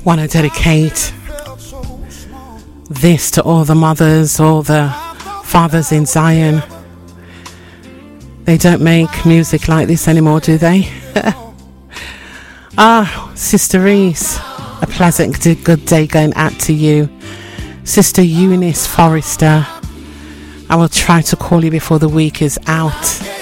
want to dedicate this to all the mothers, all the fathers in Zion. They don't make music like this anymore, do they? Sister Reese, a pleasant good day going out to you. Sister Eunice Forrester, I will try to call you before the week is out.